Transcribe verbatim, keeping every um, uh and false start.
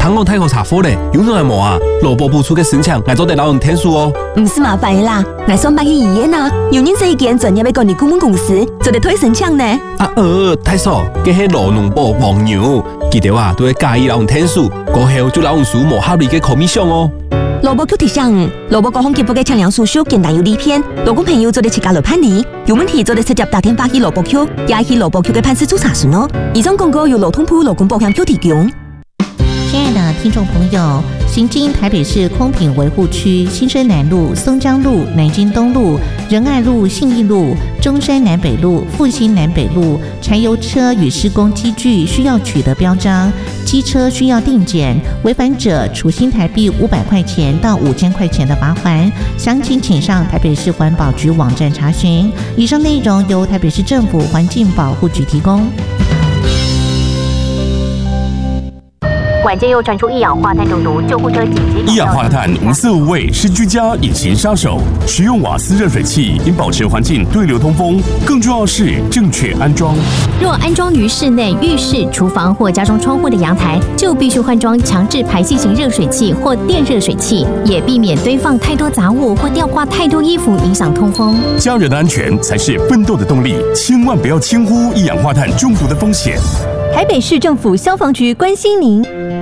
倘我太后查火嘞，用上来无啊？萝卜补出嘅申请，我做得老人天数哦。 唔是麻烦啦，我上班去医院啊，有认识一间专业嘅管理顾问公司，做得推申请呢。 啊呃，太嫂，佢係羅農部黃牛，記得啊都會介意老人天數，過後就老人數無合理嘅 commission 哦。 蘿蔔 Q 提醒，蘿蔔各項業務嘅測量手續簡單有利片，勞工朋友做得自家來辦理，有問題做得直接打電話去蘿蔔 Q， 也去蘿蔔 Q 嘅辦事處查詢哦。以上廣告由勞通部勞工保險局提供。 亲爱的听众朋友，行经台北市空品维护区新生南路、松江路、南京东路、仁爱路、信义路、中山南北路、复兴南北路，柴油车与施工机具需要取得标章，机车需要定检，违反者处新台币五百块钱到五千块钱的罚款。详情请上台北市环保局网站查询。以上内容由台北市政府环境保护局提供。 晚间又传出一氧化碳中毒，救护车紧急。 一氧化碳无色无味，是居家隐形杀手。使用瓦斯热水器应保持环境对流通风，更重要是正确安装。 若安装于室内、浴室、厨房或家中窗户的阳台，就必须换装强制排气型热水器或电热水器，也避免堆放太多杂物或吊挂太多衣服，影响通风。 家人的安全才是奋斗的动力，千万不要轻忽一氧化碳中毒的风险。 台北市政府消防局关心您。